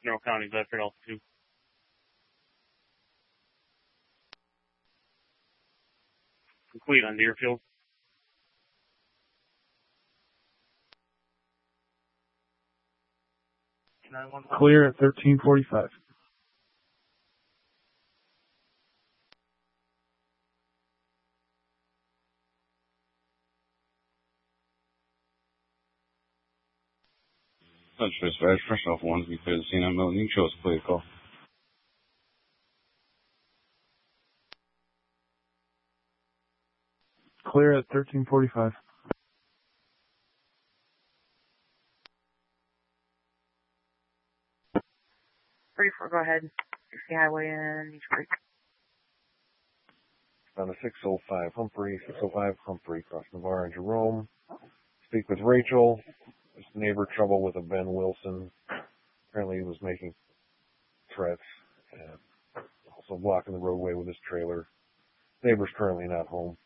Monroe County, Bedford altitude. Complete on Deerfield. Clear at 1345. Southwest Ridge, fresh off 1 to be clear to the scene on Milton. You can show us a clear call. Clear at 1345. 34, go ahead. 60 Highway in Detroit. On the 605 Humphrey, across Navarre and Jerome. Speak with Rachel. There's neighbor trouble with a Ben Wilson. Apparently he was making threats and also blocking the roadway with his trailer. Neighbor's currently not home.